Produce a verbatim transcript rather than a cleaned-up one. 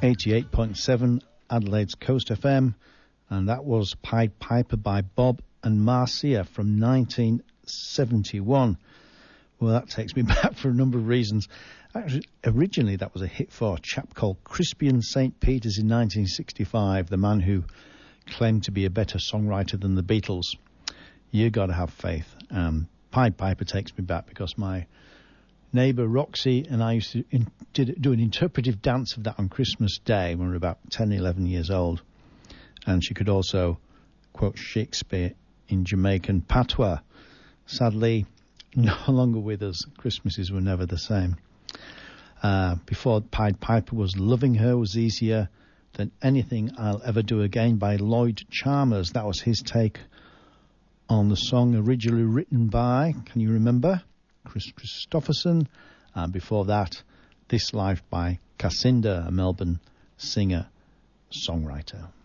eighty-eight point seven Adelaide's Coast F M, and that was Pied Piper by Bob and Marcia from nineteen seventy-one. Well, that takes me back for a number of reasons. Actually, originally that was a hit for a chap called Crispian Saint Peters in nineteen sixty-five, the man who claimed to be a better songwriter than the Beatles. You got to have faith. Um, Pied Piper takes me back because my neighbour Roxy and I used to in, did, do an interpretive dance of that on Christmas Day when we were about ten, eleven years old. And she could also quote Shakespeare in Jamaican patois. Sadly, no longer with us. Christmases were never the same. Uh, before Pied Piper was Loving Her Was Easier Than Anything I'll Ever Do Again by Lloyd Chalmers. That was his take on the song originally written by, can you remember, Chris Christopherson. And before that, This Life by Cassinda, a Melbourne singer-songwriter.